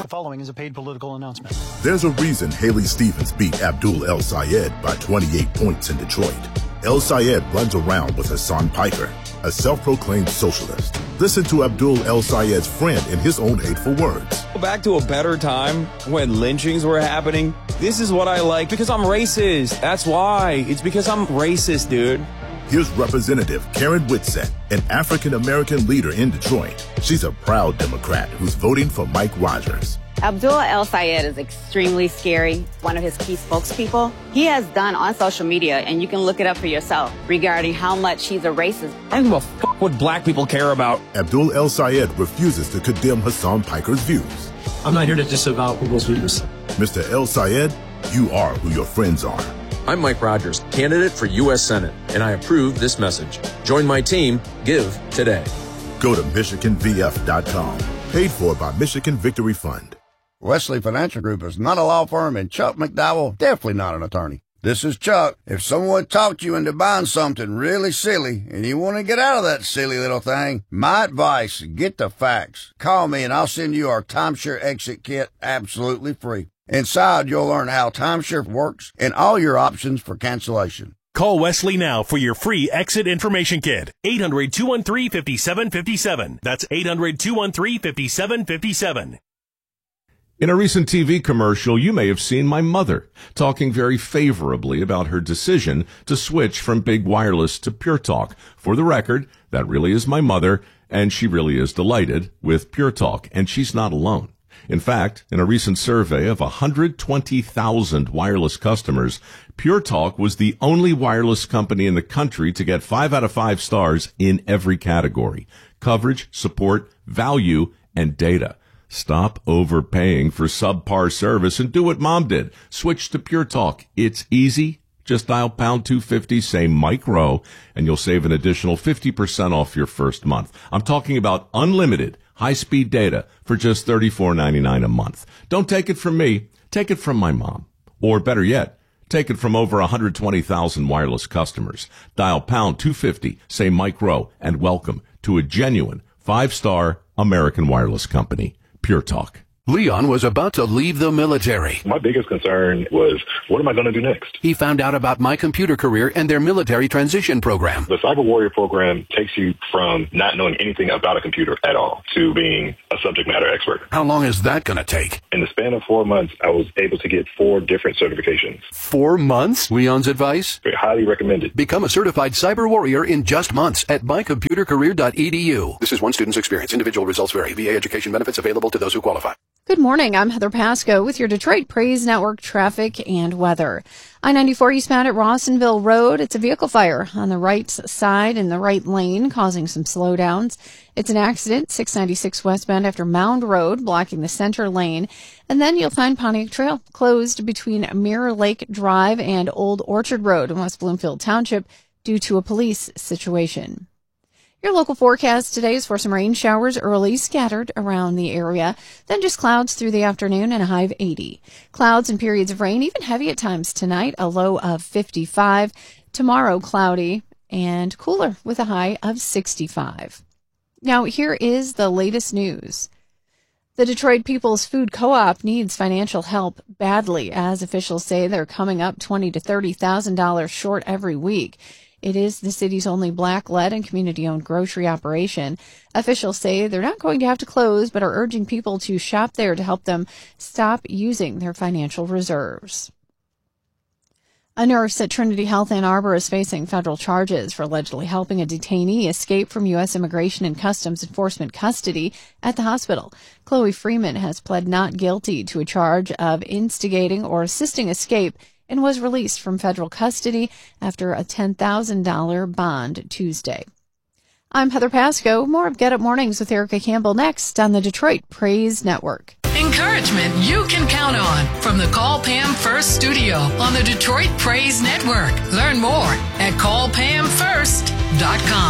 The following is a paid political announcement. There's a reason Haley Stevens beat Abdul El Sayed by 28 points in Detroit. El Sayed runs around with Hassan Piker, a self-proclaimed socialist. Listen to Abdul El Sayed's friend in his own hateful words. Back to a better time when lynchings were happening. This is what I like because I'm racist. That's why. It's because I'm racist, dude. Here's Representative Karen Whitsett, an African-American leader in Detroit. She's a proud Democrat who's voting for Mike Rogers. Abdul El Sayed is extremely scary, one of his key spokespeople. He has done on social media, and you can look it up for yourself, regarding how much he's a racist. I don't give a fuck what black people care about. Abdul El Sayed refuses to condemn Hassan Piker's views. I'm not here to disavow people's views. Mr. El Sayed, you are who your friends are. I'm Mike Rogers, candidate for U.S. Senate, and I approve this message. Join my team. Give today. Go to MichiganVF.com. Paid for by Michigan Victory Fund. Wesley Financial Group is not a law firm, and Chuck McDowell definitely not an attorney. This is Chuck. If someone talked you into buying something really silly and you want to get out of that silly little thing, my advice, get the facts. Call me and I'll send you our timeshare exit kit absolutely free. Inside, you'll learn how timeshare works and all your options for cancellation. Call Wesley now for your free exit information kit. 800-213-5757. That's 800-213-5757. In a recent TV commercial, you may have seen my mother talking very favorably about her decision to switch from big wireless to Pure Talk. For the record, that really is my mother, and she really is delighted with Pure Talk, and she's not alone. In fact, in a recent survey of 120,000 wireless customers, Pure Talk was the only wireless company in the country to get 5 out of 5 stars in every category: coverage, support, value, and data. Stop overpaying for subpar service and do what Mom did. Switch to Pure Talk. It's easy. Just dial pound 250, say Mike Rowe, and you'll save an additional 50% off your first month. I'm talking about unlimited high-speed data for just $34.99 a month. Don't take it from me. Take it from my mom. Or better yet, take it from over 120,000 wireless customers. Dial pound 250, say Mike Rowe, and welcome to a genuine 5-star American wireless company. Pure Talk. Leon was about to leave the military. My biggest concern was, what am I going to do next? He found out about My Computer Career and their military transition program. The Cyber Warrior program takes you from not knowing anything about a computer at all to being a subject matter expert. How long is that going to take? In the span of 4 months, I was able to get 4 different certifications. 4 months? Leon's advice? Very highly recommended. Become a certified Cyber Warrior in just months at mycomputercareer.edu. This is one student's experience. Individual results vary. VA education benefits available to those who qualify. Good morning. I'm Heather Pasco with your Detroit Praise Network traffic and weather. I-94 eastbound at Rawsonville Road. It's a vehicle fire on the right side in the right lane, causing some slowdowns. It's an accident, 696 westbound after Mound Road, blocking the center lane. And then you'll find Pontiac Trail closed between Mirror Lake Drive and Old Orchard Road in West Bloomfield Township due to a police situation. Your local forecast today is for some rain showers early, scattered around the area, then just clouds through the afternoon and a high of 80. Clouds and periods of rain, even heavy at times tonight, a low of 55. Tomorrow, cloudy and cooler with a high of 65. Now, here is the latest news. The Detroit People's Food Co-op needs financial help badly, as officials say they're coming up $20,000 to $30,000 short every week. It is the city's only Black-led and community-owned grocery operation. Officials say they're not going to have to close, but are urging people to shop there to help them stop using their financial reserves. A nurse at Trinity Health Ann Arbor is facing federal charges for allegedly helping a detainee escape from U.S. Immigration and Customs Enforcement custody at the hospital. Chloe Freeman has pled not guilty to a charge of instigating or assisting escape and was released from federal custody after a $10,000 bond Tuesday. I'm Heather Pasco. More of Get Up Mornings with Erica Campbell next on the Detroit Praise Network. Encouragement you can count on from the Call Pam First studio on the Detroit Praise Network. Learn more at callpamfirst.com.